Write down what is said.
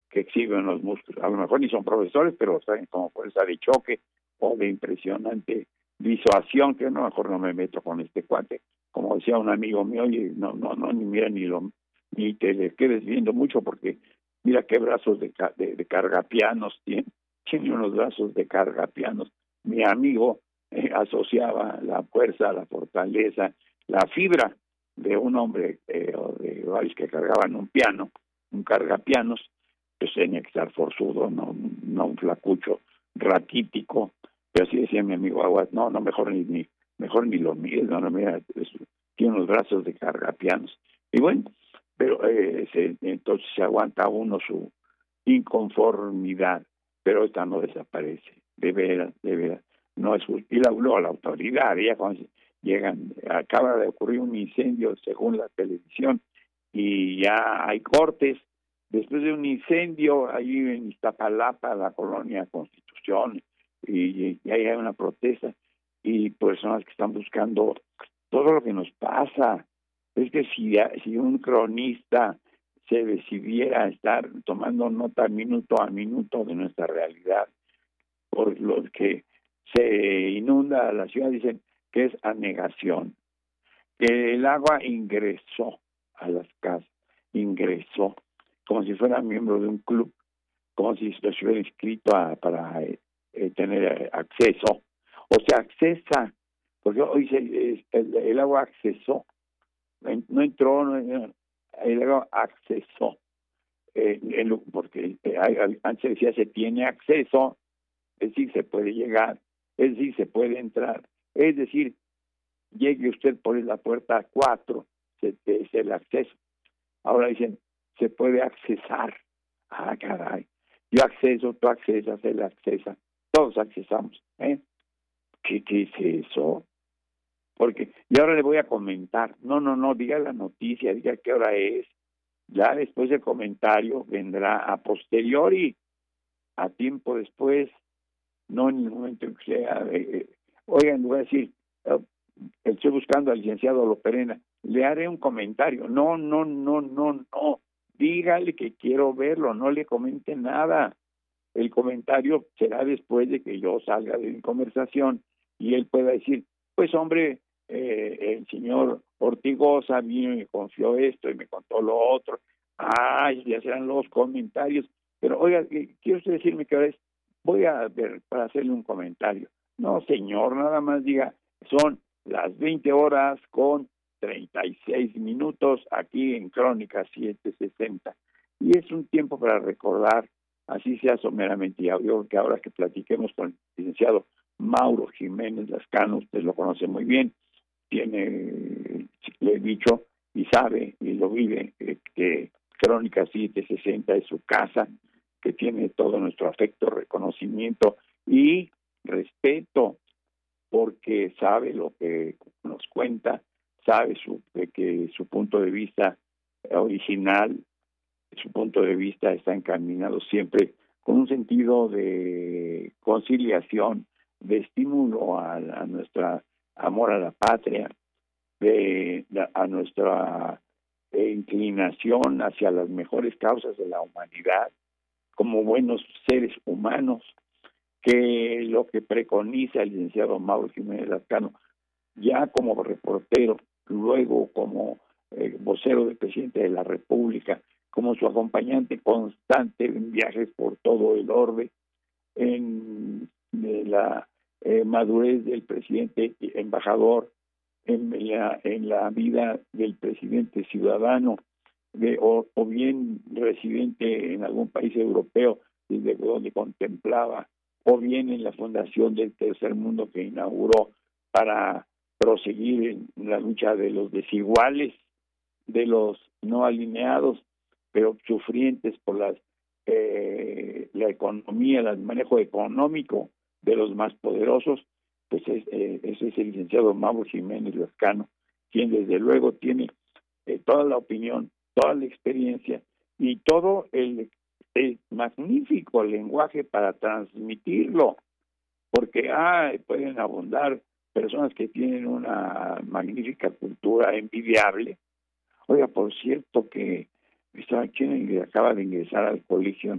que exhiben los músculos. A lo mejor ni son profesores, pero saben como fuerza de choque o de impresionante disuasión, que no, mejor no me meto con este cuate. Como decía un amigo mío, oye, no, ni mira ni te le quedes viendo mucho, porque mira qué brazos de cargapianos tiene unos brazos de cargapianos. Mi amigo asociaba la fuerza, la fortaleza, la fibra de un hombre o de varios que cargaban un piano, un cargapianos, pues tenía que estar forzudo, no un flacucho raquítico. Pero así decía mi amigo Aguas, no, mejor ni lo mires, no, mira, tiene unos brazos de cargapianos. Y bueno, pero entonces se aguanta uno su inconformidad, pero esta no desaparece, de veras, no es justo. Y luego la autoridad, ya cuando llegan, acaba de ocurrir un incendio según la televisión, y ya hay cortes, después de un incendio ahí en Iztapalapa, la colonia Constitución, y ahí hay una protesta, y personas que están buscando todo lo que nos pasa. Es que si un cronista se decidiera estar tomando nota minuto a minuto de nuestra realidad, por lo que se inunda la ciudad, dicen que es anegación, que el agua ingresó a las casas, ingresó, como si fuera miembro de un club, como si se hubiera inscrito para tener acceso, o se accesa, porque hoy el agua accesó, no entró, el agua accesó, porque antes decía se tiene acceso, es decir, se puede llegar, es decir, se puede entrar, es decir, llegue usted por la puerta 4, es el acceso. Ahora dicen, se puede accesar. Ah, caray. Yo acceso, tú accesas, él accesa, todos accesamos. ¿Qué es eso? Porque, y ahora le voy a comentar. No, diga la noticia, diga qué hora es. Ya después del comentario vendrá a posteriori, a tiempo después, no en el momento en que sea. Oigan, le voy a decir, estoy buscando al licenciado Loperena, le haré un comentario. No. Dígale que quiero verlo, no le comente nada. El comentario será después de que yo salga de mi conversación y él pueda decir, pues hombre, el señor Ortigosa vino y me confió esto y me contó lo otro. Ya serán los comentarios. Pero oiga, ¿quiere usted decirme qué hora es? Voy a ver para hacerle un comentario. No, señor, nada más diga, son las 20 horas con 36 minutos aquí en Crónica 760. Y es un tiempo para recordar, así sea someramente. Yo creo que ahora que platiquemos con el licenciado Mauro Jiménez Lascano, usted lo conoce muy bien, le he dicho y sabe y lo vive, que Crónica 760 es su casa, que tiene todo nuestro afecto, reconocimiento y respeto, porque sabe lo que nos cuenta, sabe que su punto de vista original, su punto de vista está encaminado siempre con un sentido de conciliación, de estímulo a nuestra amor a la patria, a nuestra inclinación hacia las mejores causas de la humanidad, como buenos seres humanos, que lo que preconiza el licenciado Mauro Jiménez Lascano, ya como reportero, luego como vocero del presidente de la República, como su acompañante constante en viajes por todo el orbe, en la madurez del presidente embajador, en la vida del presidente ciudadano, o bien residente en algún país europeo desde donde contemplaba, o bien en la fundación del Tercer Mundo que inauguró para proseguir en la lucha de los desiguales, de los no alineados, pero sufrientes por la economía, el manejo económico de los más poderosos. Pues ese es el licenciado Mauro Jiménez Lascano, quien desde luego tiene toda la opinión, toda la experiencia y todo el magnífico lenguaje para transmitirlo, porque pueden abundar personas que tienen una magnífica cultura envidiable. Oiga, por cierto que estaba quien acaba de ingresar al colegio